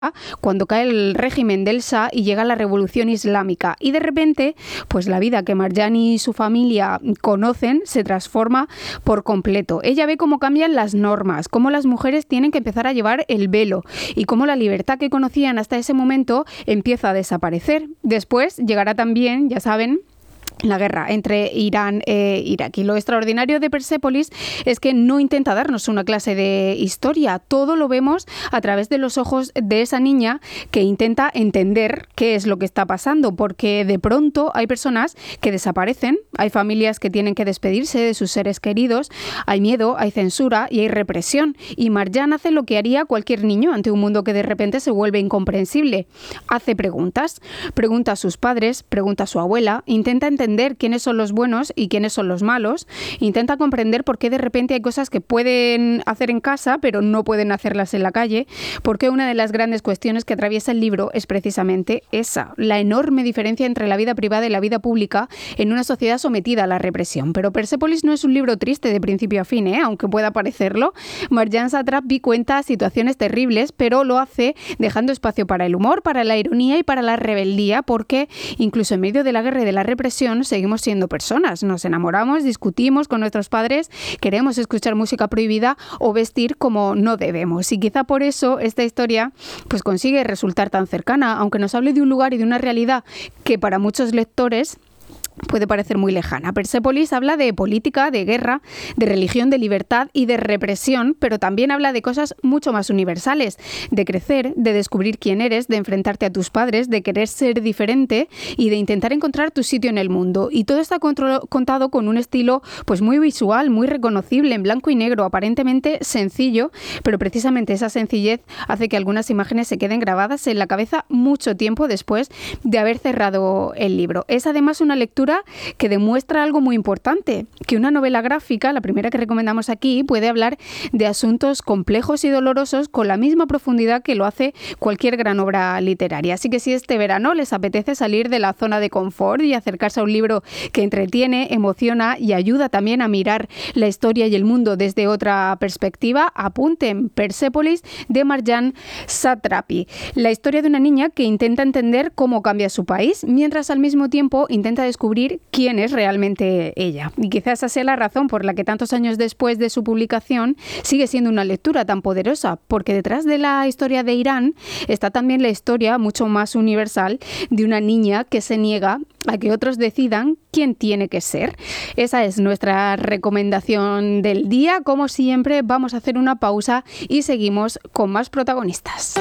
cuando cae el régimen del Shah y llega la revolución islámica. Y de repente, pues la vida que Marjan y su familia conocen se transforma por completo. Ella ve cómo cambian las normas, cómo las mujeres tienen que empezar a llevar el velo y cómo la libertad que conocían hasta ese momento empieza a desaparecer. Después llegará también, ya saben, la guerra entre Irán e Irak. Y lo extraordinario de Persépolis es que no intenta darnos una clase de historia. Todo lo vemos a través de los ojos de esa niña que intenta entender qué es lo que está pasando, porque de pronto hay personas que desaparecen, hay familias que tienen que despedirse de sus seres queridos, hay miedo, hay censura y hay represión. Y Marjan hace lo que haría cualquier niño ante un mundo que de repente se vuelve incomprensible. Hace preguntas, pregunta a sus padres, pregunta a su abuela, intenta entender quiénes son los buenos y quiénes son los malos, intenta comprender por qué de repente hay cosas que pueden hacer en casa pero no pueden hacerlas en la calle, porque una de las grandes cuestiones que atraviesa el libro es precisamente esa, la enorme diferencia entre la vida privada y la vida pública en una sociedad sometida a la represión. Pero Persépolis no es un libro triste de principio a fin, aunque pueda parecerlo. Marjan Satrapi cuenta situaciones terribles, pero lo hace dejando espacio para el humor, para la ironía y para la rebeldía, porque incluso en medio de la guerra y de la represión seguimos siendo personas, nos enamoramos, discutimos con nuestros padres, queremos escuchar música prohibida o vestir como no debemos. Y quizá por eso esta historia pues consigue resultar tan cercana, aunque nos hable de un lugar y de una realidad que para muchos lectores puede parecer muy lejana. Persépolis habla de política, de guerra, de religión, de libertad y de represión, pero también habla de cosas mucho más universales, de crecer, de descubrir quién eres, de enfrentarte a tus padres, de querer ser diferente y de intentar encontrar tu sitio en el mundo. Y todo está contado con un estilo pues muy visual, muy reconocible, en blanco y negro, aparentemente sencillo, pero precisamente esa sencillez hace que algunas imágenes se queden grabadas en la cabeza mucho tiempo después de haber cerrado el libro. Es además una lectura que demuestra algo muy importante, que una novela gráfica, la primera que recomendamos aquí, puede hablar de asuntos complejos y dolorosos con la misma profundidad que lo hace cualquier gran obra literaria. Así que si este verano les apetece salir de la zona de confort y acercarse a un libro que entretiene, emociona y ayuda también a mirar la historia y el mundo desde otra perspectiva, apunten Persépolis de Marjan Satrapi. La historia de una niña que intenta entender cómo cambia su país, mientras al mismo tiempo intenta descubrir quién es realmente ella. Y quizás esa sea la razón por la que tantos años después de su publicación sigue siendo una lectura tan poderosa, porque detrás de la historia de Irán está también la historia mucho más universal de una niña que se niega a que otros decidan quién tiene que ser. Esa es nuestra recomendación del día. Como siempre, vamos a hacer una pausa y seguimos con más protagonistas.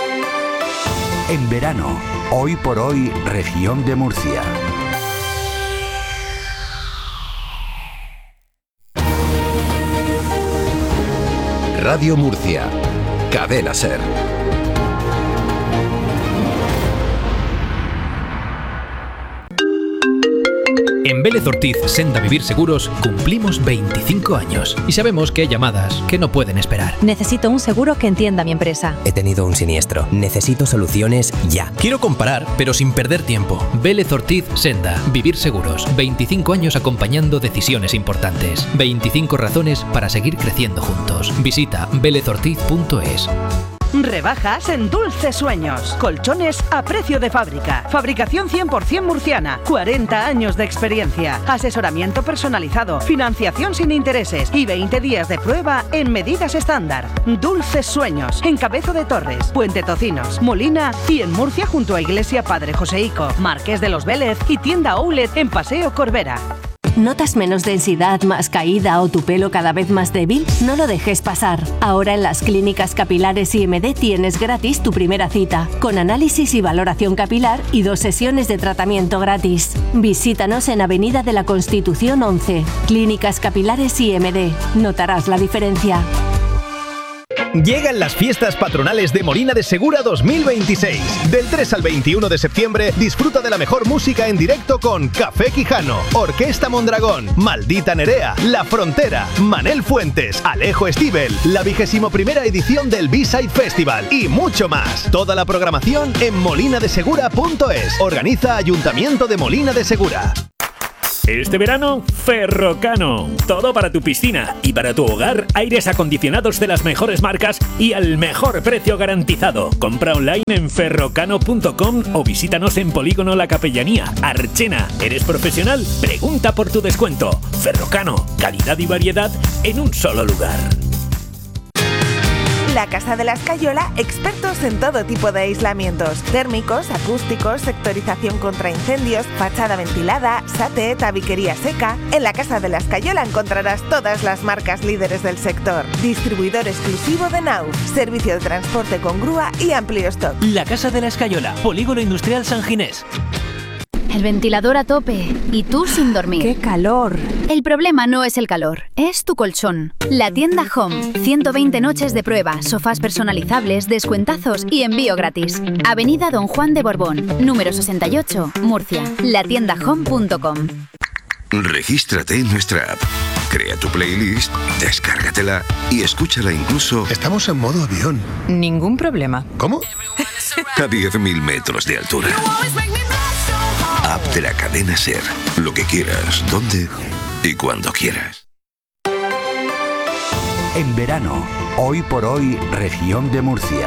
En verano, hoy por hoy, región de Murcia. Radio Murcia, Cadena SER. En Vélez Ortiz Senda Vivir Seguros cumplimos 25 años y sabemos que hay llamadas que no pueden esperar. Necesito un seguro que entienda mi empresa. He tenido un siniestro. Necesito soluciones ya. Quiero comparar, pero sin perder tiempo. Vélez Ortiz Senda Vivir Seguros. 25 años acompañando decisiones importantes. 25 razones para seguir creciendo juntos. Visita velezortiz.es. Rebajas en Dulces Sueños. Colchones a precio de fábrica. Fabricación 100% murciana. 40 años de experiencia. Asesoramiento personalizado. Financiación sin intereses. Y 20 días de prueba en medidas estándar. Dulces Sueños. En Cabezo de Torres, Puente Tocinos, Molina y en Murcia junto a Iglesia Padre Joseico, Marqués de los Vélez y tienda Outlet en Paseo Corbera. ¿Notas menos densidad, más caída o tu pelo cada vez más débil? No lo dejes pasar. Ahora en las clínicas capilares IMD tienes gratis tu primera cita, con análisis y valoración capilar y 2 sesiones de tratamiento gratis. Visítanos en Avenida de la Constitución 11. Clínicas Capilares IMD. Notarás la diferencia. Llegan las fiestas patronales de Molina de Segura 2026. Del 3 al 21 de septiembre disfruta de la mejor música en directo con Café Quijano, Orquesta Mondragón, Maldita Nerea, La Frontera, Manel Fuentes, Alejo Stivel, la 21ª edición del B-Side Festival y mucho más. Toda la programación en molinadesegura.es. Organiza Ayuntamiento de Molina de Segura. Este verano, Ferrocano. Todo para tu piscina y para tu hogar, aires acondicionados de las mejores marcas y al mejor precio garantizado. Compra online en ferrocano.com o visítanos en Polígono La Capellanía, Archena. ¿Eres profesional? Pregunta por tu descuento. Ferrocano, calidad y variedad en un solo lugar. La Casa de la Escayola, expertos en todo tipo de aislamientos: térmicos, acústicos, sectorización contra incendios, fachada ventilada, SATE, tabiquería seca. En la Casa de la Escayola encontrarás todas las marcas líderes del sector. Distribuidor exclusivo de Nau, servicio de transporte con grúa y amplio stock. La Casa de la Escayola, Polígono Industrial San Ginés. El ventilador a tope y tú sin dormir. ¡Qué calor! El problema no es el calor, es tu colchón. La tienda Home. 120 noches de prueba, sofás personalizables, descuentazos y envío gratis. Avenida Don Juan de Borbón, número 68, Murcia. Latiendahome.com. Regístrate en nuestra app. Crea tu playlist, descárgatela y escúchala incluso... Estamos en modo avión. Ningún problema. ¿Cómo? A 10.000 metros de altura. App de la cadena SER. Lo que quieras, donde y cuando quieras. En verano, hoy por hoy, región de Murcia.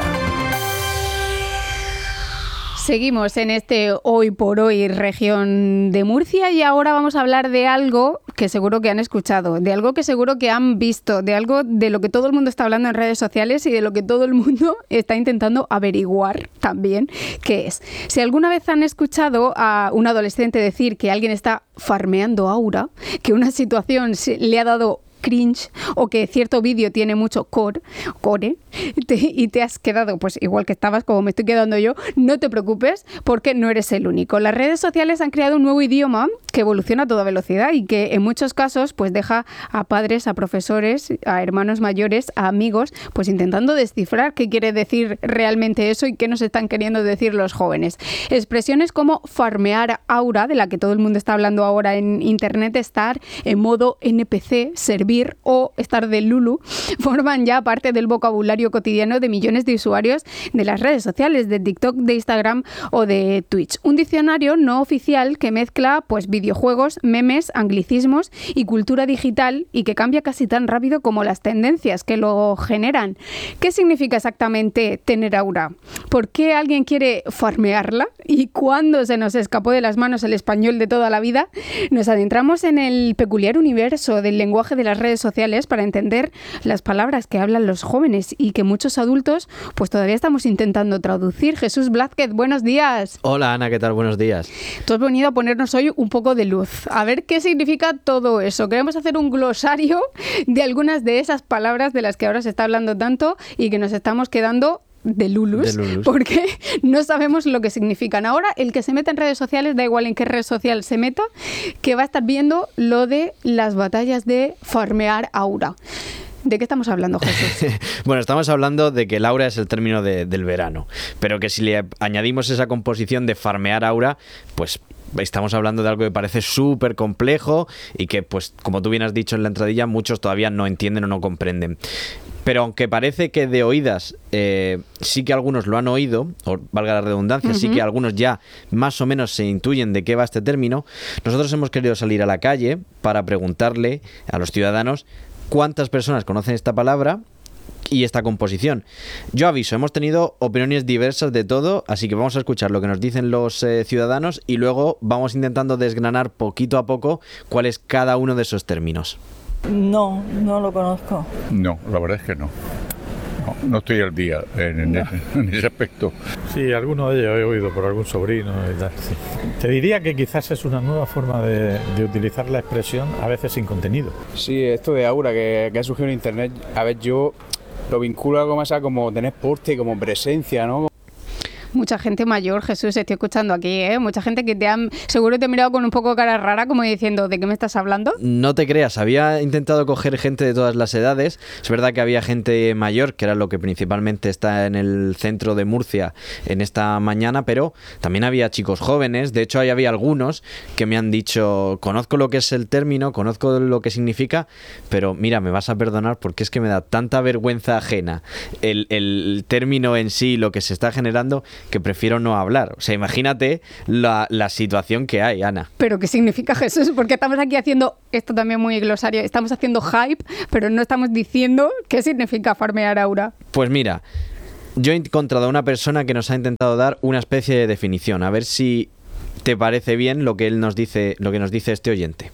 Seguimos en este Hoy por Hoy región de Murcia y ahora vamos a hablar de algo que seguro que han escuchado, de algo que seguro que han visto, de algo de lo que todo el mundo está hablando en redes sociales y de lo que todo el mundo está intentando averiguar también qué es. Si alguna vez han escuchado a un adolescente decir que alguien está farmeando aura, que una situación le ha dado cringe o que cierto vídeo tiene mucho core y te has quedado pues igual que estabas, como me estoy quedando yo, no te preocupes porque no eres el único. Las redes sociales han creado un nuevo idioma que evoluciona a toda velocidad y que en muchos casos pues deja a padres, a profesores, a hermanos mayores, a amigos pues intentando descifrar qué quiere decir realmente eso y qué nos están queriendo decir los jóvenes. Expresiones como farmear aura, de la que todo el mundo está hablando ahora en internet, estar en modo NPC, servir o estar de Lulu, forman ya parte del vocabulario cotidiano de millones de usuarios de las redes sociales, de TikTok, de Instagram o de Twitch. Un diccionario no oficial que mezcla pues videojuegos, memes, anglicismos y cultura digital y que cambia casi tan rápido como las tendencias que lo generan. ¿Qué significa exactamente tener aura? ¿Por qué alguien quiere farmearla? ¿Y cuándo se nos escapó de las manos el español de toda la vida? Nos adentramos en el peculiar universo del lenguaje de las redes sociales para entender las palabras que hablan los jóvenes y que muchos adultos pues todavía estamos intentando traducir. Jesús Blázquez, buenos días. Hola Ana, ¿qué tal? Buenos días. Tú has venido a ponernos hoy un poco de luz. A ver qué significa todo eso. Queremos hacer un glosario de algunas de esas palabras de las que ahora se está hablando tanto y que nos estamos quedando de lulus, porque no sabemos lo que significan. Ahora, el que se meta en redes sociales, da igual en qué red social se meta, que va a estar viendo lo de las batallas de farmear aura. ¿De qué estamos hablando, Jesús? Bueno, estamos hablando de que el aura es el término del verano, pero que si le añadimos esa composición de farmear aura, pues estamos hablando de algo que parece súper complejo y que, pues, como tú bien has dicho en la entradilla, muchos todavía no entienden o no comprenden. Pero aunque parece que de oídas sí que algunos lo han oído, o valga la redundancia, sí que algunos ya más o menos se intuyen de qué va este término, nosotros hemos querido salir a la calle para preguntarle a los ciudadanos cuántas personas conocen esta palabra y esta composición. Yo aviso, hemos tenido opiniones diversas de todo, así que vamos a escuchar lo que nos dicen los ciudadanos y luego vamos intentando desgranar poquito a poco cuál es cada uno de esos términos. No, no lo conozco. No, la verdad es que no. No estoy al día en ese aspecto. Sí, alguno de ellos he oído por algún sobrino y tal. Sí. Te diría que quizás es una nueva forma de utilizar la expresión, a veces sin contenido. Sí, esto de aura que ha surgido en internet, a ver, yo lo vinculo a algo más a como tener porte, como presencia, ¿no? Mucha gente mayor, Jesús, estoy escuchando aquí, mucha gente que seguro te ha mirado con un poco cara rara, como diciendo, ¿de qué me estás hablando? No te creas, había intentado coger gente de todas las edades. Es verdad que había gente mayor, que era lo que principalmente está en el centro de Murcia en esta mañana, pero también había chicos jóvenes. De hecho, ahí había algunos que me han dicho, conozco lo que es el término, conozco lo que significa, pero mira, me vas a perdonar porque es que me da tanta vergüenza ajena el término en sí, lo que se está generando, que prefiero no hablar. O sea, imagínate la situación que hay, Ana. ¿Pero qué significa, Jesús? Porque estamos aquí haciendo, esto también muy glosario, estamos haciendo hype, pero no estamos diciendo qué significa farmear aura. Pues mira, yo he encontrado a una persona que nos ha intentado dar una especie de definición. A ver si te parece bien lo que nos dice este oyente.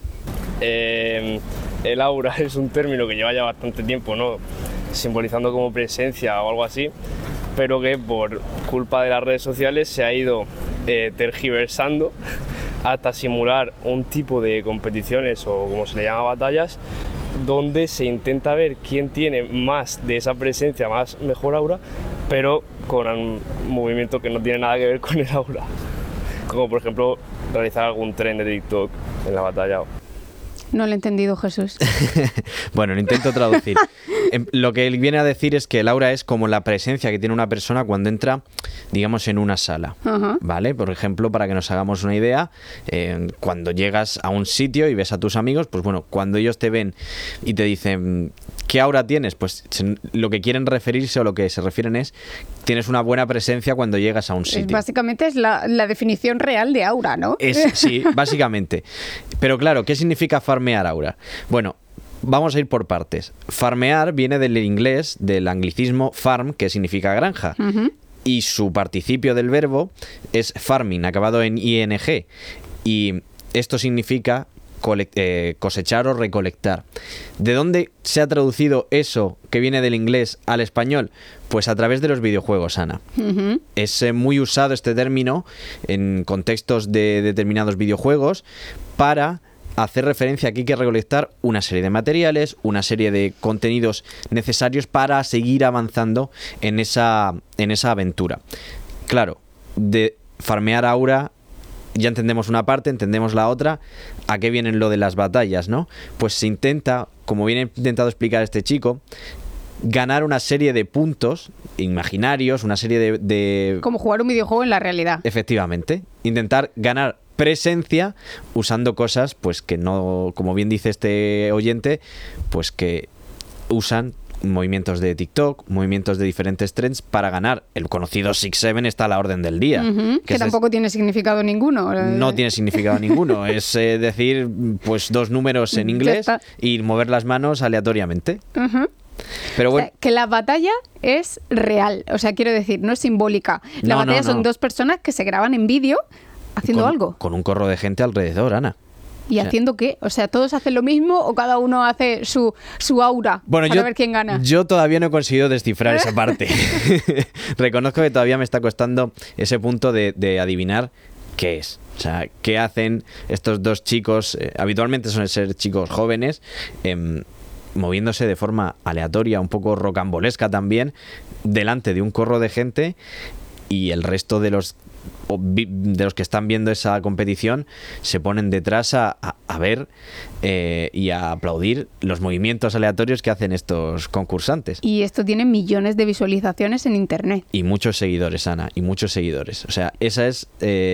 El aura es un término que lleva ya bastante tiempo, ¿no?, simbolizando como presencia o algo así, pero que por culpa de las redes sociales se ha ido tergiversando hasta simular un tipo de competiciones o como se le llama batallas, donde se intenta ver quién tiene más de esa presencia, mejor aura, pero con un movimiento que no tiene nada que ver con el aura, como por ejemplo realizar algún tren de TikTok en la batalla. No lo he entendido, Jesús. Bueno, lo intento traducir. Lo que él viene a decir es que el aura es como la presencia que tiene una persona cuando entra, digamos, en una sala. Ajá. ¿Vale? Por ejemplo, para que nos hagamos una idea, cuando llegas a un sitio y ves a tus amigos, pues bueno, cuando ellos te ven y te dicen ¿qué aura tienes? Pues lo que quieren referirse o lo que se refieren es tienes una buena presencia cuando llegas a un sitio. Básicamente es la definición real de aura, ¿no? Sí, básicamente. Pero claro, ¿qué significa farmear aura? Bueno, vamos a ir por partes. Farmear viene del inglés, del anglicismo farm, que significa granja. Uh-huh. Y su participio del verbo es farming, acabado en ing. Y esto significa cosechar o recolectar. ¿De dónde se ha traducido eso que viene del inglés al español? Pues a través de los videojuegos, Ana. Uh-huh. Es muy usado este término en contextos de determinados videojuegos para hacer referencia a que hay que recolectar una serie de materiales, una serie de contenidos necesarios para seguir avanzando en esa aventura. Claro, de farmear aura ya entendemos una parte, entendemos la otra. ¿A qué vienen lo de las batallas, no? Pues se intenta, como bien ha intentado explicar este chico, ganar una serie de puntos imaginarios, una serie de... Como jugar un videojuego en la realidad. Efectivamente. Intentar ganar presencia usando cosas pues que no, como bien dice este oyente, pues que usan movimientos de TikTok, movimientos de diferentes trends para ganar. El conocido 6-7 está a la orden del día. Uh-huh, que tampoco tiene significado ninguno. No tiene significado ninguno. Es decir, pues dos números en inglés y mover las manos aleatoriamente. Uh-huh. Pero bueno, o sea, que la batalla es real. O sea, quiero decir, no es simbólica. La batalla son dos personas que se graban en vídeo haciendo algo. Con un corro de gente alrededor, Ana. ¿Y haciendo qué? O sea, ¿todos hacen lo mismo o cada uno hace su aura para ver quién gana? Yo todavía no he conseguido descifrar esa parte. Reconozco que todavía me está costando ese punto de adivinar qué es. O sea, ¿qué hacen estos dos chicos? Habitualmente suelen ser chicos jóvenes, moviéndose de forma aleatoria, un poco rocambolesca también, delante de un corro de gente, y el resto de los que están viendo esa competición se ponen detrás a ver y a aplaudir los movimientos aleatorios que hacen estos concursantes. Y esto tiene millones de visualizaciones en internet. Y muchos seguidores, Ana, y muchos seguidores. O sea, esa es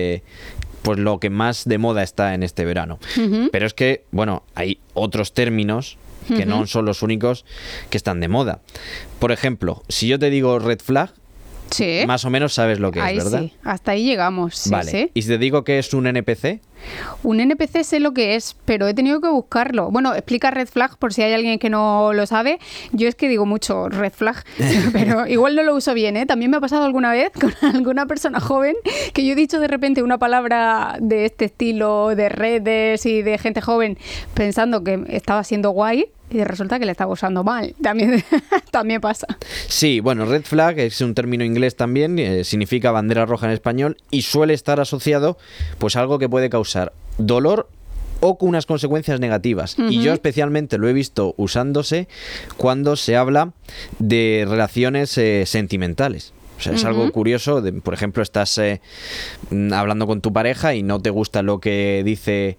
pues lo que más de moda está en este verano. Uh-huh. Pero es que, bueno, hay otros términos que no son los únicos que están de moda. Por ejemplo, si yo te digo red flag, sí, más o menos sabes lo que ahí es, ¿verdad? Sí, hasta ahí llegamos. Sí, vale. Sí. ¿Y si te digo que es un NPC? Un NPC sé lo que es, pero he tenido que buscarlo. Bueno, explica red flag por si hay alguien que no lo sabe. Yo es que digo mucho red flag, pero igual no lo uso bien, ¿eh? También me ha pasado alguna vez con alguna persona joven que yo he dicho de repente una palabra de este estilo, de redes y de gente joven, pensando que estaba siendo guay, y resulta que le estaba usando mal. También pasa. Sí, bueno, red flag es un término inglés también, significa bandera roja en español y suele estar asociado pues a algo que puede causar dolor o con unas consecuencias negativas. Uh-huh. Y yo especialmente lo he visto usándose cuando se habla de relaciones sentimentales. O sea, es algo curioso. Por ejemplo, estás hablando con tu pareja y no te gusta lo que dice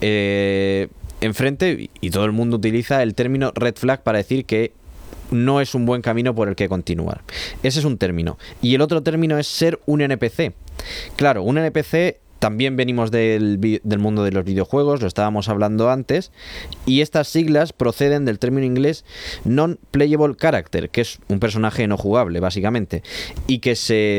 enfrente y todo el mundo utiliza el término red flag para decir que no es un buen camino por el que continuar. Ese es un término. Y el otro término es ser un NPC. Claro, un NPC también venimos del mundo de los videojuegos, lo estábamos hablando antes, y estas siglas proceden del término inglés Non-Playable Character, que es un personaje no jugable, básicamente, y que se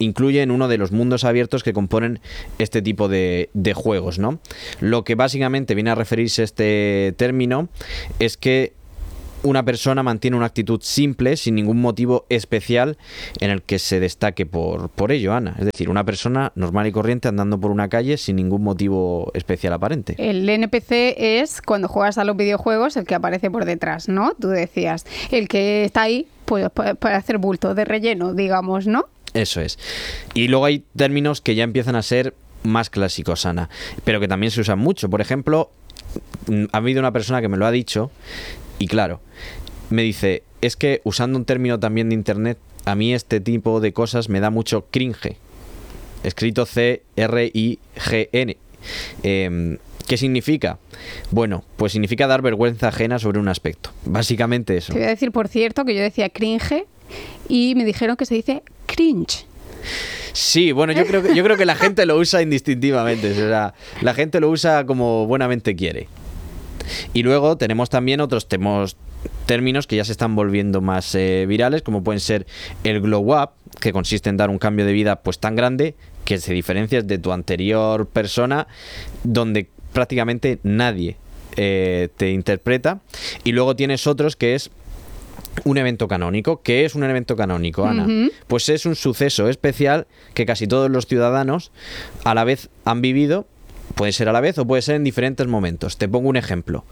incluye en uno de los mundos abiertos que componen este tipo de juegos, ¿no? Lo que básicamente viene a referirse a este término es que una persona mantiene una actitud simple sin ningún motivo especial en el que se destaque por ello, Ana. Es decir, una persona normal y corriente andando por una calle sin ningún motivo especial aparente. El NPC es, cuando juegas a los videojuegos, el que aparece por detrás, ¿no? Tú decías, el que está ahí pues para hacer bulto de relleno, digamos, ¿no? Eso es. Y luego hay términos que ya empiezan a ser más clásicos, Ana, pero que también se usan mucho. Por ejemplo, ha habido una persona que me lo ha dicho. Y claro, me dice, es que usando un término también de internet, a mí este tipo de cosas me da mucho cringe. Escrito C-R-I-G-N. ¿Qué significa? Bueno, pues significa dar vergüenza ajena sobre un aspecto. Básicamente eso. Te voy a decir, por cierto, que yo decía cringe y me dijeron que se dice cringe. Sí, bueno, yo creo que la gente lo usa indistintivamente. O sea, la gente lo usa como buenamente quiere. Y luego tenemos también otros términos que ya se están volviendo más virales, como pueden ser el glow up, que consiste en dar un cambio de vida pues tan grande que se diferencia de tu anterior persona, donde prácticamente nadie te interpreta. Y luego tienes otros que es un evento canónico. ¿Qué es un evento canónico, Ana? Pues es un suceso especial que casi todos los ciudadanos a la vez han vivido. Puede ser a la vez o puede ser en diferentes momentos. Te pongo un ejemplo.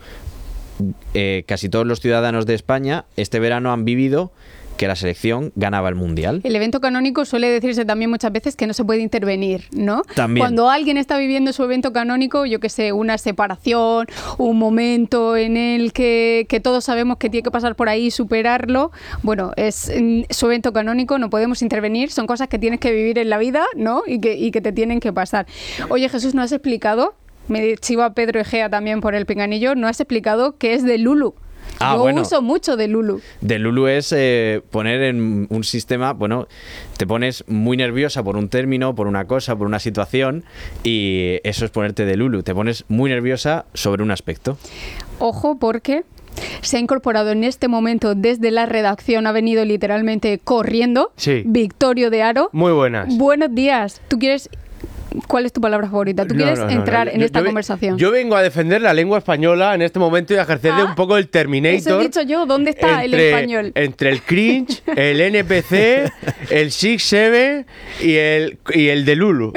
Casi todos los ciudadanos de España este verano han vivido que la selección ganaba el Mundial. El evento canónico suele decirse también muchas veces que no se puede intervenir, ¿no? También. Cuando alguien está viviendo su evento canónico, yo que sé, una separación, un momento en el que todos sabemos que tiene que pasar por ahí y superarlo, bueno, es su evento canónico, no podemos intervenir, son cosas que tienes que vivir en la vida, ¿no? Y que te tienen que pasar. Oye, Jesús, ¿no has explicado? Me chivo a Pedro Egea también por el pinganillo, ¿no has explicado qué es de Lulu? Yo uso mucho de Lulu. De Lulu es poner en un sistema, bueno, te pones muy nerviosa por un término, por una cosa, por una situación, y eso es ponerte de Lulu. Te pones muy nerviosa sobre un aspecto. Ojo, porque se ha incorporado en este momento desde la redacción, ha venido literalmente corriendo. Sí. Victorio de Aro. Muy buenas. Buenos días. ¿Tú quieres...? ¿Cuál es tu palabra favorita? ¿Tú quieres entrar en esta conversación? Yo vengo a defender la lengua española en este momento y a ejercer de un poco el Terminator. Eso he dicho yo. ¿Dónde está el español? Entre el cringe, el NPC, el 6-7 y el de Lulu.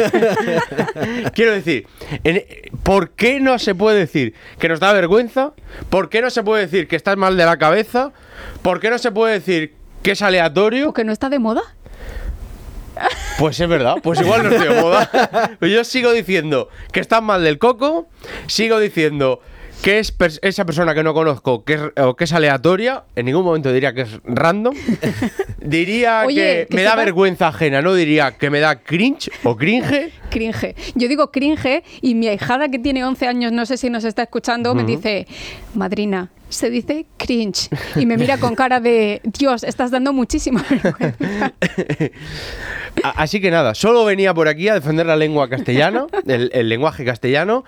Quiero decir, ¿por qué no se puede decir que nos da vergüenza? ¿Por qué no se puede decir que estás mal de la cabeza? ¿Por qué no se puede decir que es aleatorio? ¿Porque no está de moda? Pues es verdad, pues igual no estoy de moda. Yo sigo diciendo que estás mal del coco, sigo diciendo que es esa persona que no conozco o que es aleatoria, en ningún momento diría que es random. Diría que me da vergüenza ajena, no diría que me da cringe o cringe. Cringe. Yo digo cringe y mi ahijada que tiene 11 años, no sé si nos está escuchando, me dice, madrina, se dice cringe. Y me mira con cara de, Dios, estás dando muchísima vergüenza. Así que nada, solo venía por aquí a defender la lengua castellana, el lenguaje castellano,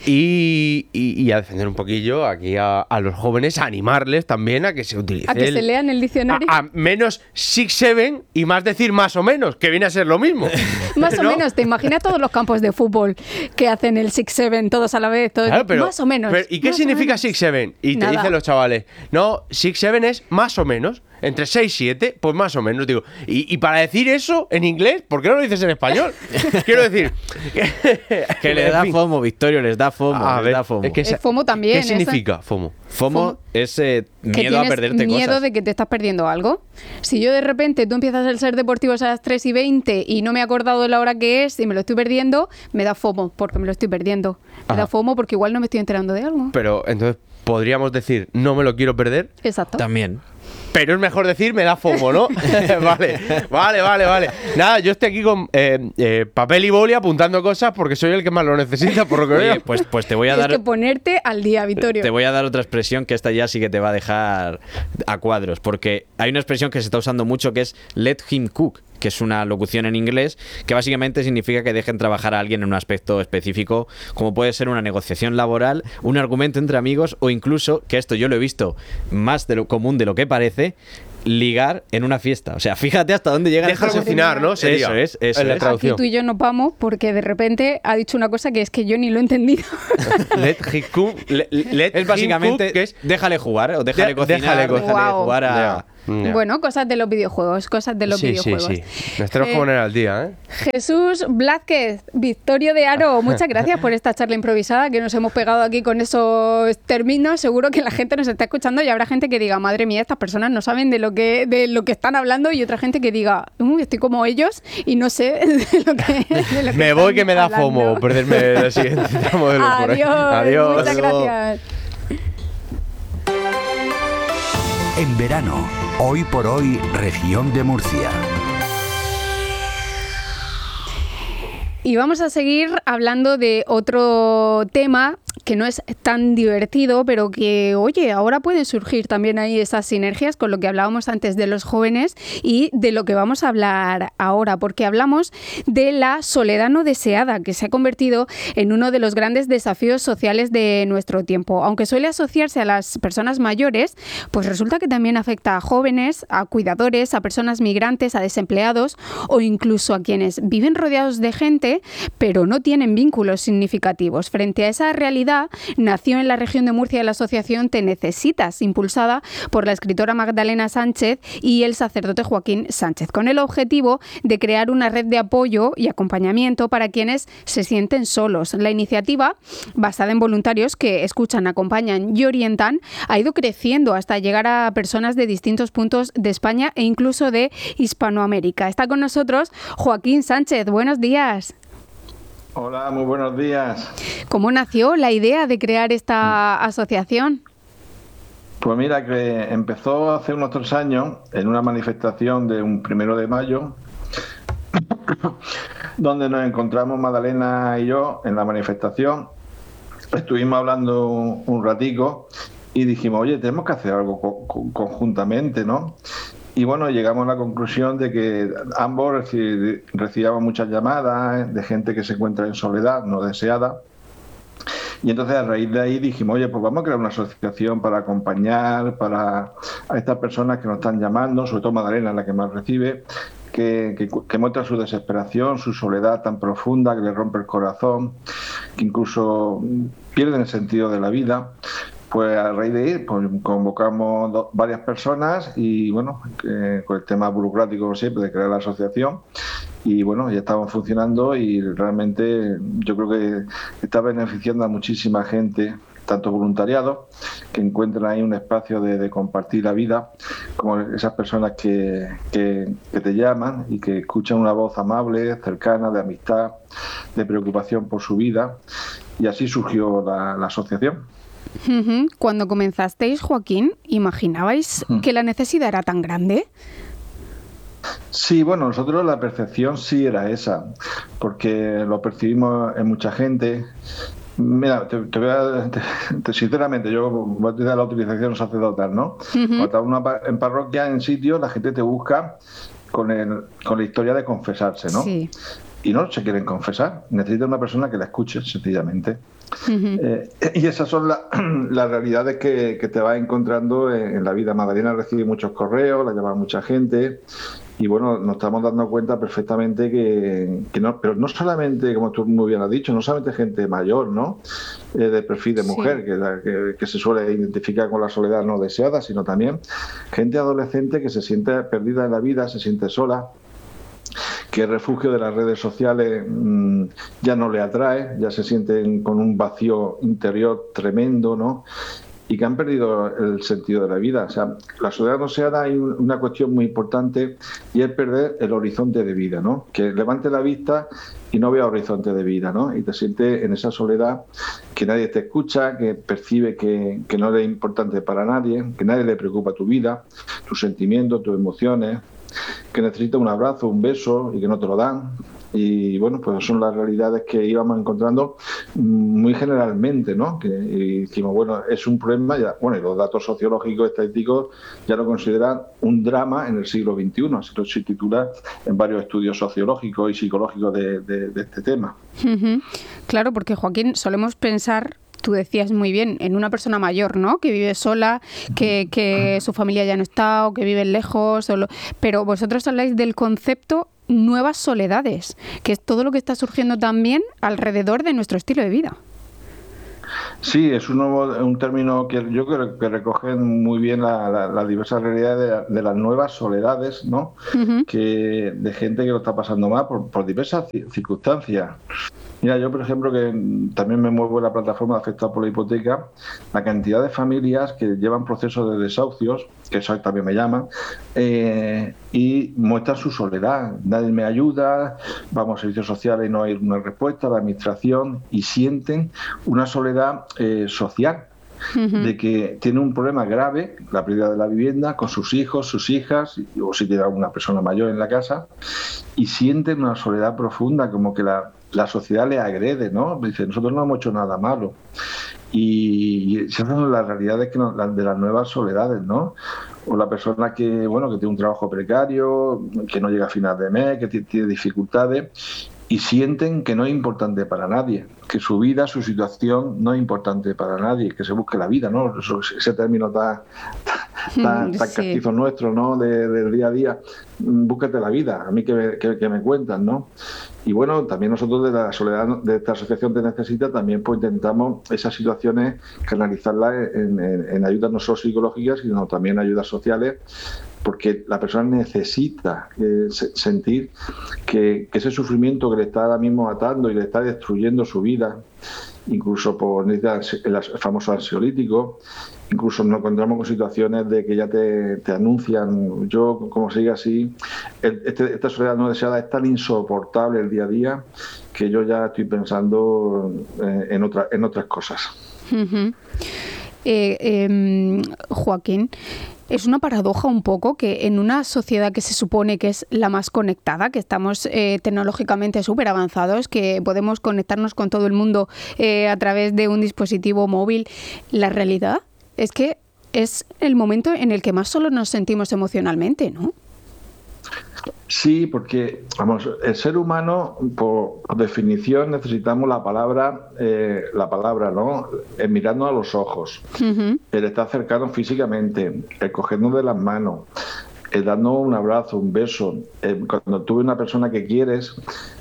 y a defender un poquillo aquí a los jóvenes, a animarles también a que se utilice. A que se lean el diccionario. A menos 6-7 y más decir más o menos, que viene a ser lo mismo. Más o menos, te imaginas todos los campos de fútbol que hacen el 6-7 todos a la vez, todos, claro, pero, más o menos. ¿Y qué significa 6-7? Y te dicen los chavales, no, 6-7 es más o menos. Entre 6 y 7, pues más o menos, digo. Y para decir eso en inglés, ¿por qué no lo dices en español? Quiero decir... que le da FOMO, Victorio, les da FOMO. Da FOMO. Es que FOMO también. ¿Qué significa FOMO? FOMO es miedo a perderte cosas. Miedo de que te estás perdiendo algo. Si yo de repente, tú empiezas el Ser Deportivos a las 3:20 y no me he acordado de la hora que es y me lo estoy perdiendo, me da FOMO porque me lo estoy perdiendo. Me da FOMO porque igual no me estoy enterando de algo. Pero entonces podríamos decir, no me lo quiero perder. Exacto. También. Pero es mejor decir, me da FOMO, ¿no? Vale. Nada, yo estoy aquí con papel y boli apuntando cosas porque soy el que más lo necesita, por lo que veo. Pues te voy a dar... Tienes que ponerte al día, Vittorio. Te voy a dar otra expresión que esta ya sí que te va a dejar a cuadros, porque hay una expresión que se está usando mucho que es let him cook, que es una locución en inglés que básicamente significa que dejen trabajar a alguien en un aspecto específico, como puede ser una negociación laboral, un argumento entre amigos o incluso, que esto yo lo he visto más de lo común de lo que parece, ligar en una fiesta. O sea, fíjate hasta dónde llega. Déjalo cocinar, ¿no? Sería eso es en la traducción. Aquí tú y yo nos vamos porque de repente ha dicho una cosa que es que yo ni lo he entendido. Let him cook, es básicamente cook, que es déjale jugar o déjale cocinar, déjale Wow. jugar a... Bueno, cosas de los videojuegos, videojuegos. Sí. Nos tenemos que poner al día, ¿eh? Jesús Blázquez, Victorio de Aro, muchas gracias por esta charla improvisada que nos hemos pegado aquí con esos términos. Seguro que la gente nos está escuchando y habrá gente que diga, madre mía, estas personas no saben de lo que están hablando, y otra gente que diga, estoy como ellos y no sé de lo que me voy que me da FOMO perderme el siguiente tramo de por ahí. Adiós. Muchas gracias. En verano, hoy por hoy, región de Murcia. Y vamos a seguir hablando de otro tema que no es tan divertido, pero que, oye, ahora pueden surgir también ahí esas sinergias con lo que hablábamos antes de los jóvenes y de lo que vamos a hablar ahora, porque hablamos de la soledad no deseada, que se ha convertido en uno de los grandes desafíos sociales de nuestro tiempo. Aunque suele asociarse a las personas mayores, pues resulta que también afecta a jóvenes, a cuidadores, a personas migrantes, a desempleados o incluso a quienes viven rodeados de gente, pero no tienen vínculos significativos. Frente a esa realidad, nació en la región de Murcia la asociación Te Necesitas, impulsada por la escritora Magdalena Sánchez y el sacerdote Joaquín Sánchez, con el objetivo de crear una red de apoyo y acompañamiento para quienes se sienten solos. La iniciativa, basada en voluntarios que escuchan, acompañan y orientan, ha ido creciendo hasta llegar a personas de distintos puntos de España e incluso de Hispanoamérica. Está con nosotros Joaquín Sánchez. Buenos días. Hola, muy buenos días. ¿Cómo nació la idea de crear esta asociación? Pues mira, que empezó hace unos 3 años en una manifestación de un 1 de mayo, donde nos encontramos Magdalena y yo en la manifestación. Estuvimos hablando un ratico y dijimos, oye, tenemos que hacer algo conjuntamente, ¿no? Y bueno, llegamos a la conclusión de que ambos recibíamos muchas llamadas de gente que se encuentra en soledad no deseada. Y entonces a raíz de ahí dijimos, oye, pues vamos a crear una asociación para acompañar a estas personas que nos están llamando, sobre todo Magdalena, la que más recibe, que muestra su desesperación, su soledad tan profunda que le rompe el corazón, que incluso pierden el sentido de la vida. Pues a raíz de ahí pues, convocamos varias personas y bueno, con el tema burocrático siempre de crear la asociación, y bueno, ya estamos funcionando y realmente yo creo que está beneficiando a muchísima gente, tanto voluntariados que encuentran ahí un espacio de compartir la vida, como esas personas que te llaman y que escuchan una voz amable, cercana, de amistad, de preocupación por su vida, y así surgió la asociación. Cuando comenzasteis, Joaquín, ¿imaginabais que la necesidad era tan grande? Sí, bueno, nosotros la percepción sí era esa, porque lo percibimos en mucha gente. Mira, sinceramente, yo voy a utilizar la utilización sacerdotal, ¿no? Cuando estás en parroquia, en sitio, la gente te busca con la historia de confesarse, ¿no? Sí. Y no se quieren confesar, necesitan una persona que la escuche, sencillamente. Y esas son las realidades que te vas encontrando en la vida. Magdalena recibe muchos correos, la llama mucha gente, y bueno, nos estamos dando cuenta perfectamente que no, pero no solamente, como tú muy bien has dicho, no solamente gente mayor, ¿no? De perfil de mujer, sí, que se suele identificar con la soledad no deseada, sino también gente adolescente que se siente perdida en la vida, se siente sola, que el refugio de las redes sociales ya no le atrae, ya se sienten con un vacío interior tremendo, ¿no? Y que han perdido el sentido de la vida. O sea, la soledad no deseada, hay una cuestión muy importante, y es perder el horizonte de vida, ¿no? Que levante la vista y no vea horizonte de vida, ¿no? Y te sientes en esa soledad, que nadie te escucha, que percibe que no eres importante para nadie, que nadie le preocupa tu vida, tus sentimientos, tus emociones, que necesita un abrazo, un beso y que no te lo dan. Y bueno, pues son las realidades que íbamos encontrando muy generalmente, ¿no? Y dijimos, bueno, es un problema, ya, bueno, y los datos sociológicos, estadísticos ya lo consideran un drama en el siglo XXI, así lo se titula en varios estudios sociológicos y psicológicos de este tema. Claro, porque Joaquín, solemos pensar tú decías muy bien, en una persona mayor, ¿no? Que vive sola, que su familia ya no está o que vive lejos, pero vosotros habláis del concepto nuevas soledades, que es todo lo que está surgiendo también alrededor de nuestro estilo de vida. Sí, es un término que yo creo que recoge muy bien la diversa realidad de las nuevas soledades, ¿no? Que de gente que lo está pasando mal por diversas circunstancias. Mira, yo por ejemplo, que también me muevo en la plataforma de afectados por la hipoteca, la cantidad de familias que llevan procesos de desahucios, que eso también me llaman, y muestran su soledad. Nadie me ayuda, vamos a servicios sociales y no hay una respuesta, la administración, y sienten una soledad social. De que tiene un problema grave, la pérdida de la vivienda, con sus hijos, sus hijas, o si tiene alguna persona mayor en la casa, y sienten una soledad profunda, como que la sociedad le agrede, ¿no? Dice, nosotros no hemos hecho nada malo. Y esas son las realidades de las nuevas soledades, ¿no? O la persona que tiene un trabajo precario, que no llega a final de mes, que tiene dificultades, y sienten que no es importante para nadie, que su vida, su situación no es importante para nadie, que se busque la vida, ¿no? Ese término tan castizo nuestro, ¿no? Del día a día. Búscate la vida, a mí que me cuentan, ¿no? Y bueno, también nosotros de la soledad de esta asociación Te Necesita también pues intentamos esas situaciones canalizarlas en ayudas no solo psicológicas, sino también ayudas sociales, porque la persona necesita sentir que ese sufrimiento que le está ahora mismo atando y le está destruyendo su vida, incluso por el famoso ansiolítico, incluso nos encontramos con situaciones de que ya te anuncian, yo como sigue así, esta soledad no deseada es tan insoportable el día a día que yo ya estoy pensando en otras cosas. Joaquín, es una paradoja un poco que en una sociedad que se supone que es la más conectada, que estamos tecnológicamente súper avanzados, que podemos conectarnos con todo el mundo a través de un dispositivo móvil, la realidad es que es el momento en el que más solos nos sentimos emocionalmente, ¿no? Sí, porque el ser humano, por definición, necesitamos la palabra, ¿no? El mirarnos a los ojos, el estar cercano físicamente, el cogernos de las manos, el darnos un abrazo, un beso. Cuando tú ves una persona que quieres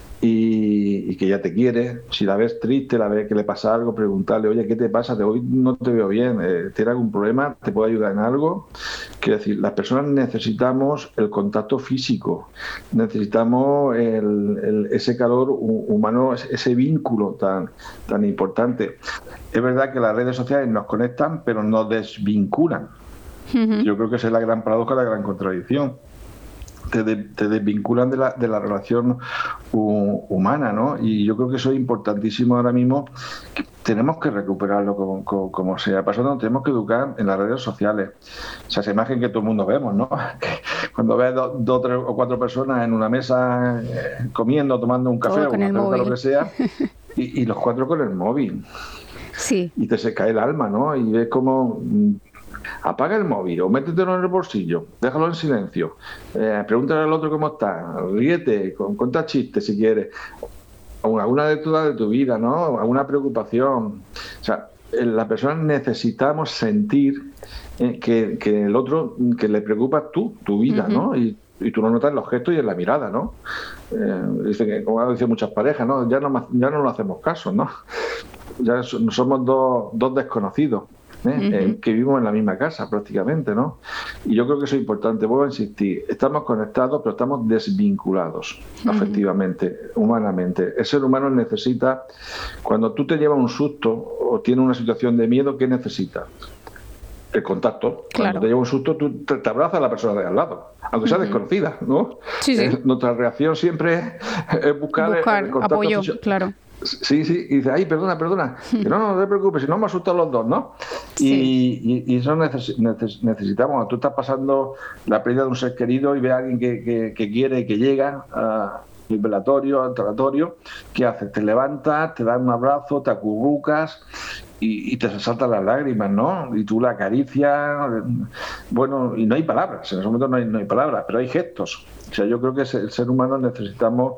y que ya te quiere, si la ves triste, la ves que le pasa algo, preguntarle, oye, ¿qué te pasa? Hoy no te veo bien, ¿tienes algún problema? ¿Te puedo ayudar en algo? Quiero decir, las personas necesitamos el contacto físico, necesitamos ese calor humano, ese vínculo tan importante. Es verdad que las redes sociales nos conectan, pero nos desvinculan. Yo creo que esa es la gran paradoja, la gran contradicción. Te desvinculan de la relación humana, ¿no? Y yo creo que eso es importantísimo ahora mismo. Tenemos que recuperarlo como sea. Para eso nos tenemos que educar en las redes sociales. O sea, esa imagen que todo el mundo vemos, ¿no? Cuando ves dos, tres o cuatro personas en una mesa comiendo, tomando un café o una cerveza, lo que sea, y los cuatro con el móvil. Sí. Y te se cae el alma, ¿no? Y ves como... Apaga el móvil o métetelo en el bolsillo, déjalo en silencio, pregúntale al otro cómo está, ríete, cuenta chistes si quieres, alguna lectura de tu vida, ¿no? Alguna preocupación. O sea, las personas necesitamos sentir que el otro, que le preocupa tu vida, ¿no? Y tú lo notas en los gestos y en la mirada, ¿no? Dice que, como dicen muchas parejas, ¿no? Ya no nos hacemos caso, ¿no? Ya somos dos desconocidos. Que vivimos en la misma casa prácticamente, ¿no? Y yo creo que eso es importante. Vuelvo a insistir, estamos conectados, pero estamos desvinculados afectivamente, humanamente. El ser humano necesita, cuando tú te llevas un susto o tienes una situación de miedo, ¿qué necesitas? El contacto. Cuando te lleva un susto, tú te abrazas a la persona de al lado, aunque sea desconocida, ¿no? Sí. Nuestra reacción siempre es buscar el contacto apoyo, claro. Sí, y dice, ay, perdona, que no te preocupes, si no me asustan los dos, ¿no? Sí. Y eso necesitamos. Tú estás pasando la pérdida de un ser querido y ves a alguien que quiere, que llega al velatorio, al tanatorio, ¿qué haces? Te levantas, te das un abrazo, te acurrucas, y te saltan las lágrimas, ¿no? Y tú la acaricias, bueno, y no hay palabras, en ese momento no hay palabras, pero hay gestos. O sea, yo creo que el ser humano necesitamos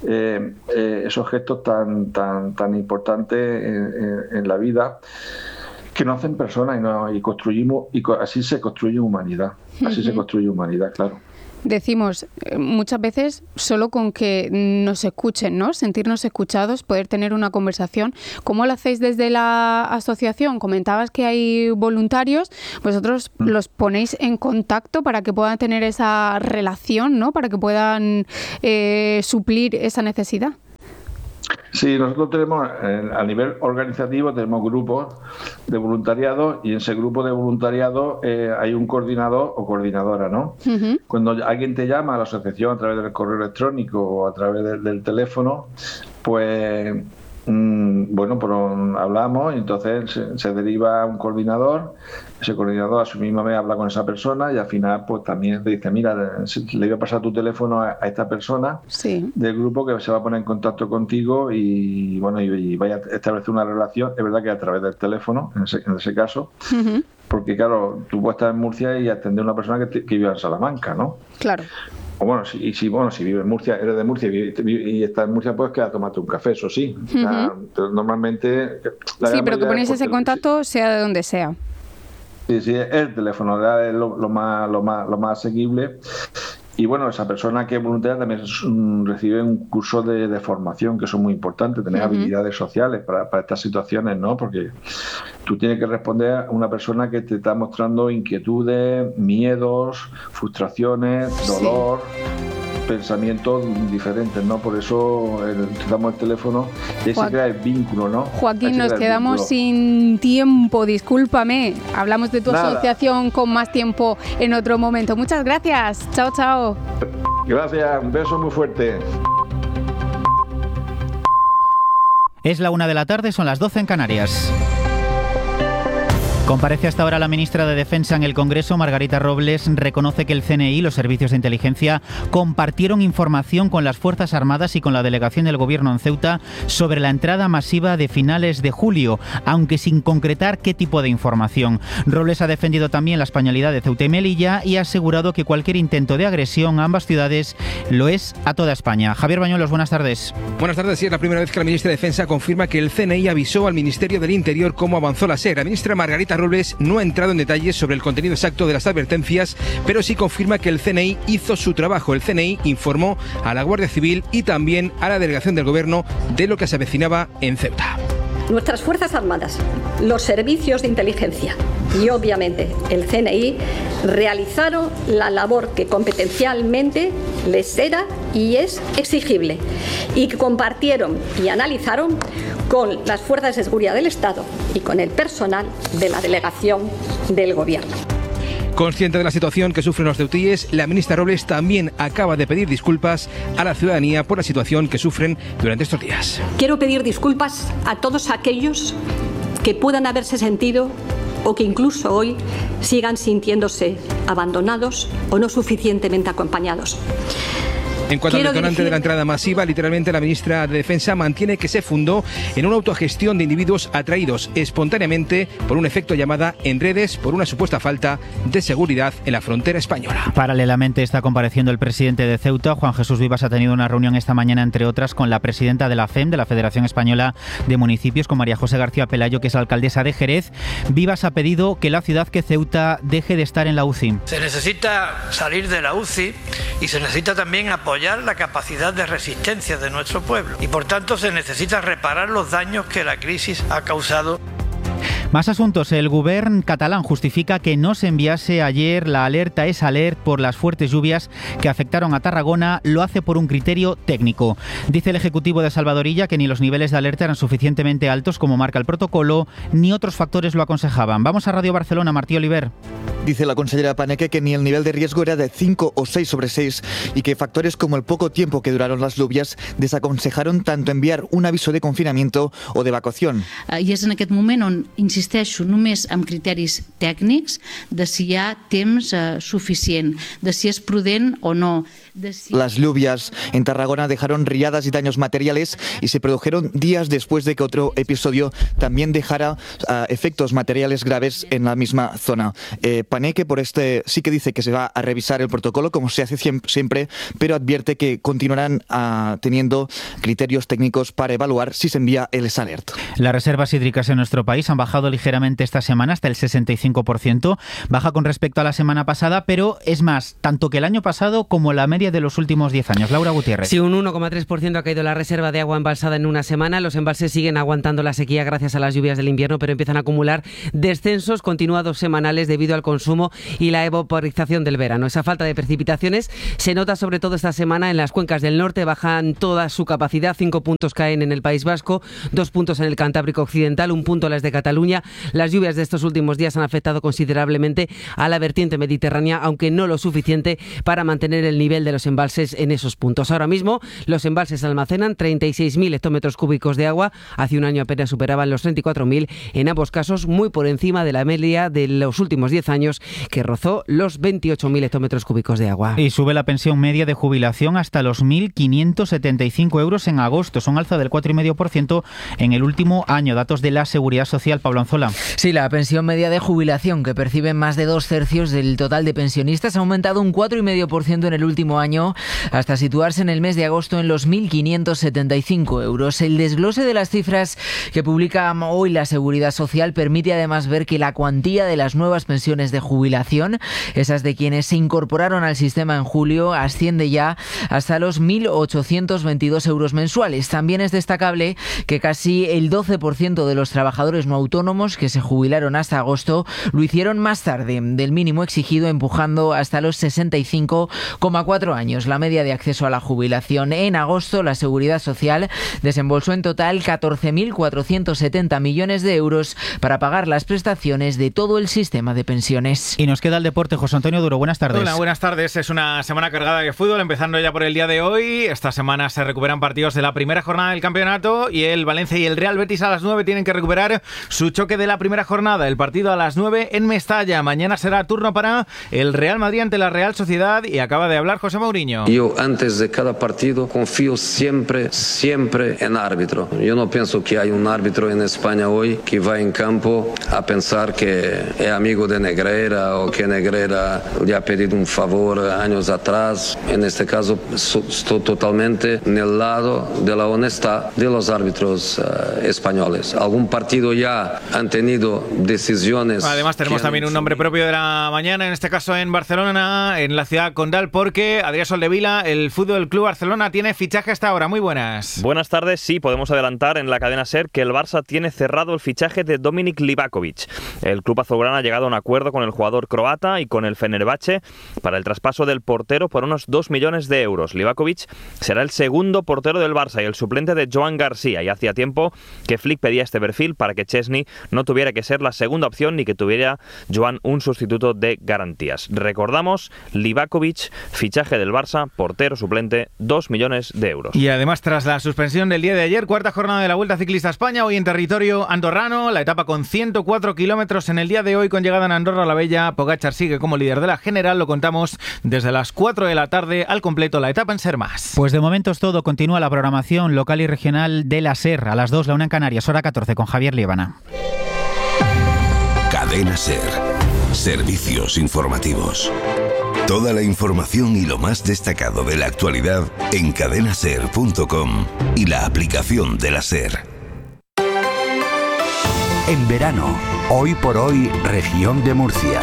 esos gestos tan importantes en la vida, que nos hacen personas y construimos, y así se construye humanidad. Así se construye humanidad, claro. Decimos muchas veces solo con que nos escuchen, ¿no? Sentirnos escuchados, poder tener una conversación. ¿Cómo lo hacéis desde la asociación? Comentabas que hay voluntarios, vosotros los ponéis en contacto para que puedan tener esa relación, ¿no? Para que puedan suplir esa necesidad. Sí, nosotros tenemos, a nivel organizativo, tenemos grupos de voluntariado, y en ese grupo de voluntariado hay un coordinador o coordinadora, ¿no? Uh-huh. Cuando alguien te llama a la asociación a través del correo electrónico o a través del teléfono, pues bueno, pues hablamos y entonces se deriva a un coordinador. Ese coordinador a su misma vez habla con esa persona y al final pues también te dice, mira, le voy a pasar tu teléfono a esta persona del grupo que se va a poner en contacto contigo y bueno, y vaya a establecer una relación. Es verdad que a través del teléfono, en ese caso, uh-huh. Porque claro, tú puedes estar en Murcia y atender a una persona que vive en Salamanca, ¿no? Claro. O bueno, si vives en Murcia, eres de Murcia y estás en Murcia, puedes quedar a tomarte un café, eso sí. Uh-huh. O sea, normalmente... Sí, pero que ponéis ese contacto sea de donde sea. Sí, el teléfono es lo más asequible. Y bueno, esa persona que es voluntaria también recibe un curso de formación, que son muy importantes, tener uh-huh. habilidades sociales para estas situaciones, ¿no? Porque tú tienes que responder a una persona que te está mostrando inquietudes, miedos, frustraciones, dolor, pensamientos diferentes, ¿no? Por eso te damos el teléfono y ahí se crea el vínculo, ¿no? Joaquín, nos quedamos sin tiempo, discúlpame. Hablamos de tu asociación con más tiempo en otro momento. Muchas gracias. Chao, chao. Gracias, un beso muy fuerte. Es la 1 de la tarde, son las 12 en Canarias. Comparece hasta ahora la ministra de Defensa en el Congreso. Margarita Robles reconoce que el CNI y los servicios de inteligencia compartieron información con las Fuerzas Armadas y con la delegación del Gobierno en Ceuta sobre la entrada masiva de finales de julio, aunque sin concretar qué tipo de información. Robles ha defendido también la españolidad de Ceuta y Melilla y ha asegurado que cualquier intento de agresión a ambas ciudades lo es a toda España. Javier Bañuelos, buenas tardes. Buenas tardes. Sí, es la primera vez que la ministra de Defensa confirma que el CNI avisó al Ministerio del Interior cómo avanzó la SER. La ministra Margarita Robles no ha entrado en detalles sobre el contenido exacto de las advertencias, pero sí confirma que el CNI hizo su trabajo. El CNI informó a la Guardia Civil y también a la delegación del Gobierno de lo que se avecinaba en Ceuta. Nuestras Fuerzas Armadas, los servicios de inteligencia y obviamente el CNI realizaron la labor que competencialmente les era y es exigible y que compartieron y analizaron con las fuerzas de seguridad del Estado y con el personal de la delegación del Gobierno. Consciente de la situación que sufren los ceutíes, la ministra Robles también acaba de pedir disculpas a la ciudadanía por la situación que sufren durante estos días. Quiero pedir disculpas a todos aquellos que puedan haberse sentido o que incluso hoy sigan sintiéndose abandonados o no suficientemente acompañados. En cuanto al detonante de la entrada masiva, literalmente la ministra de Defensa mantiene que se fundó en una autogestión de individuos atraídos espontáneamente por un efecto llamada en redes por una supuesta falta de seguridad en la frontera española. Paralelamente está compareciendo el presidente de Ceuta. Juan Jesús Vivas ha tenido una reunión esta mañana, entre otras, con la presidenta de la FEM, de la Federación Española de Municipios, con María José García Pelayo, que es alcaldesa de Jerez. Vivas ha pedido que la ciudad, que Ceuta, deje de estar en la UCI. Se necesita salir de la UCI y se necesita también apoyar la capacidad de resistencia de nuestro pueblo y por tanto se necesita reparar los daños que la crisis ha causado. Más asuntos. El Govern catalán justifica que no se enviase ayer la alerta S-Alert por las fuertes lluvias que afectaron a Tarragona. Lo hace por un criterio técnico. Dice el Ejecutivo de Salvadorilla que ni los niveles de alerta eran suficientemente altos como marca el protocolo, ni otros factores lo aconsejaban. Vamos a Radio Barcelona, Martí Oliver. Dice la consellera Paneque que ni el nivel de riesgo era de 5 o 6 sobre 6 y que factores como el poco tiempo que duraron las lluvias desaconsejaron tanto enviar un aviso de confinamiento o de evacuación. I és en aquest moment on insisteixo només amb criteris tècnics de si hi ha temps suficient, de si és prudent o no, Las lluvias en Tarragona dejaron riadas y daños materiales y se produjeron días después de que otro episodio también dejara efectos materiales graves en la misma zona. Paneque por sí que dice que se va a revisar el protocolo como se hace siempre, pero advierte que continuarán teniendo criterios técnicos para evaluar si se envía el alert. Las reservas hídricas en nuestro país han bajado ligeramente esta semana hasta el 65%, baja con respecto a la semana pasada, pero es más, tanto que el año pasado como la media de los últimos 10 años. Laura Gutiérrez. Sí, un 1,3% ha caído la reserva de agua embalsada en una semana. Los embalses siguen aguantando la sequía gracias a las lluvias del invierno, pero empiezan a acumular descensos continuados semanales debido al consumo y la evaporización del verano. Esa falta de precipitaciones se nota sobre todo esta semana en las cuencas del norte. Bajan toda su capacidad, 5 puntos caen en el País Vasco, 2 puntos en el Cantábrico Occidental, 1 punto las de Cataluña. Las lluvias de estos últimos días han afectado considerablemente a la vertiente mediterránea, aunque no lo suficiente para mantener el nivel de los embalses en esos puntos. Ahora mismo los embalses almacenan 36.000 hectómetros cúbicos de agua. Hace un año apenas superaban los 34.000, en ambos casos muy por encima de la media de los últimos 10 años, que rozó los 28.000 hectómetros cúbicos de agua. Y sube la pensión media de jubilación hasta los 1.575 euros en agosto. Son alza del 4,5% en el último año. Datos de la Seguridad Social. Pablo Anzola. Sí, la pensión media de jubilación, que perciben más de 2/3 del total de pensionistas, ha aumentado un 4,5% en el último año, hasta situarse en el mes de agosto en los 1.575 euros. El desglose de las cifras que publica hoy la Seguridad Social permite además ver que la cuantía de las nuevas pensiones de jubilación, esas de quienes se incorporaron al sistema en julio, asciende ya hasta los 1.822 euros mensuales. También es destacable que casi el 12% de los trabajadores no autónomos que se jubilaron hasta agosto lo hicieron más tarde del mínimo exigido, empujando hasta los 65,4 años la media de acceso a la jubilación. En agosto, la Seguridad Social desembolsó en total 14.470 millones de euros para pagar las prestaciones de todo el sistema de pensiones. Y nos queda el deporte. José Antonio Duro, buenas tardes. Hola, buenas tardes. Es una semana cargada de fútbol, empezando ya por el día de hoy. Esta semana se recuperan partidos de la primera jornada del campeonato y el Valencia y el Real Betis a las 9 tienen que recuperar su choque de la primera jornada. El partido a las 9 en Mestalla. Mañana será turno para el Real Madrid ante la Real Sociedad y acaba de hablar José Mourinho. Yo antes de cada partido confío siempre en árbitro. Yo no pienso que hay un árbitro en España hoy que va en campo a pensar que es amigo de Negreira o que Negreira le ha pedido un favor años atrás. En este caso estoy totalmente en el lado de la honestidad de los árbitros españoles. Algún partido ya han tenido decisiones. Además tenemos también un nombre propio de la mañana, en este caso en Barcelona, en la ciudad condal, porque Adrián Soldevila, el Fútbol Club Barcelona, tiene fichaje hasta ahora. Muy buenas. Buenas tardes. Sí, podemos adelantar en la cadena SER que el Barça tiene cerrado el fichaje de Dominik Livakovic. El club azulgrana ha llegado a un acuerdo con el jugador croata y con el Fenerbahce para el traspaso del portero por unos 2 millones de euros. Livakovic será el segundo portero del Barça y el suplente de Joan García, y hacía tiempo que Flick pedía este perfil para que Chesney no tuviera que ser la segunda opción ni que tuviera Joan un sustituto de garantías. Recordamos, Livakovic, fichaje del Barça, portero suplente, 2 millones de euros. Y además, tras la suspensión del día de ayer, cuarta jornada de la Vuelta Ciclista a España, hoy en territorio andorrano, la etapa con 104 kilómetros en el día de hoy, con llegada en Andorra la Bella. Pogačar sigue como líder de la general, lo contamos desde las 4 de la tarde, al completo la etapa en Ser Más. Pues de momento es todo. Continúa la programación local y regional de la SER, a las 2, la 1 en Canarias, hora 14, con Javier Liébana. Cadena SER. Servicios informativos. Toda la información y lo más destacado de la actualidad en cadenaser.com y la aplicación de la SER. En verano, hoy por hoy, región de Murcia.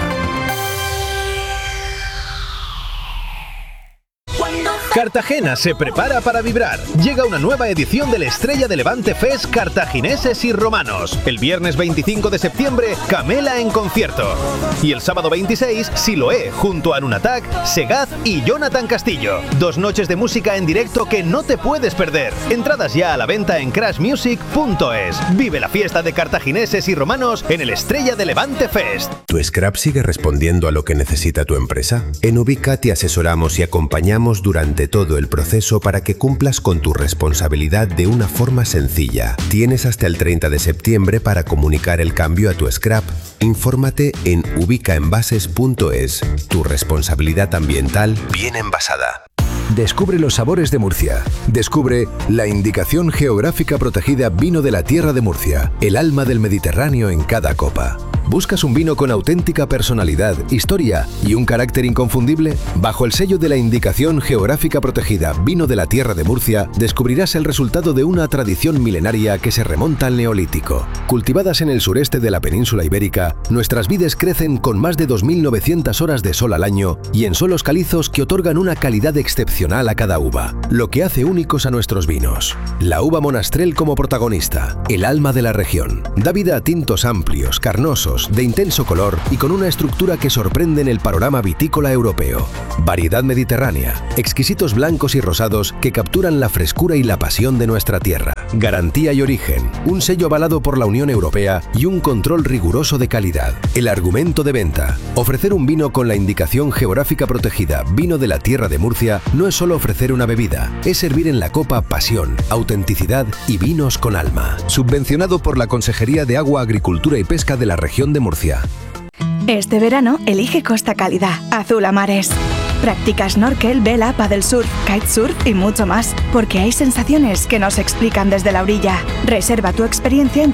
Cartagena se prepara para vibrar. Llega una nueva edición del Estrella de Levante Fest Cartagineses y Romanos. El viernes 25 de septiembre, Camela en concierto. Y el sábado 26, Siloé, junto a Nunatak, Segaz y Jonathan Castillo. 2 noches de música en directo que no te puedes perder. Entradas ya a la venta en crashmusic.es. Vive la fiesta de cartagineses y romanos en el Estrella de Levante Fest. ¿Tu scrap sigue respondiendo a lo que necesita tu empresa? En Ubica te asesoramos y acompañamos durante todo el proceso para que cumplas con tu responsabilidad de una forma sencilla. Tienes hasta el 30 de septiembre para comunicar el cambio a tu scrap. Infórmate en ubicaenvases.es. Tu responsabilidad ambiental bien envasada. Descubre los sabores de Murcia. Descubre la indicación geográfica protegida Vino de la Tierra de Murcia, el alma del Mediterráneo en cada copa. ¿Buscas un vino con auténtica personalidad, historia y un carácter inconfundible? Bajo el sello de la indicación geográfica protegida Vino de la Tierra de Murcia, descubrirás el resultado de una tradición milenaria que se remonta al Neolítico. Cultivadas en el sureste de la península ibérica, nuestras vides crecen con más de 2.900 horas de sol al año y en suelos calizos que otorgan una calidad excepcional a cada uva, lo que hace únicos a nuestros vinos. La uva Monastrell como protagonista, el alma de la región. Da vida a tintos amplios, carnosos, de intenso color y con una estructura que sorprende en el panorama vitícola europeo. Variedad mediterránea, exquisitos blancos y rosados que capturan la frescura y la pasión de nuestra tierra. Garantía y origen, un sello avalado por la Unión Europea y un control riguroso de calidad. El argumento de venta. Ofrecer un vino con la indicación geográfica protegida Vino de la Tierra de Murcia no es solo ofrecer una bebida, es servir en la copa pasión, autenticidad y vinos con alma. Subvencionado por la Consejería de Agua, Agricultura y Pesca de la región de Murcia. Este verano elige Costa Cálida, azul a mares. Practica snorkel, vela, paddlesurf, kitesurf y mucho más, porque hay sensaciones que no se explican desde la orilla. Reserva tu experiencia en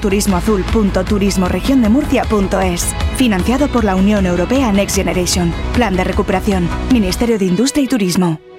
turismoazul.turismoregiondemurcia.es. Financiado por la Unión Europea Next Generation. Plan de recuperación. Ministerio de Industria y Turismo.